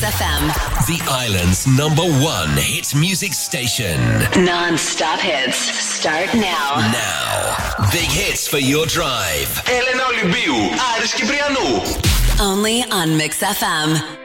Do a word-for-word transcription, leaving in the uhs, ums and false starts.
F M. The island's number one hit music station. Non-stop hits start now. Now. Big hits for your drive. Έλενα Ολυμπίου, Άρης Κυπριανού. Only on Mix F M.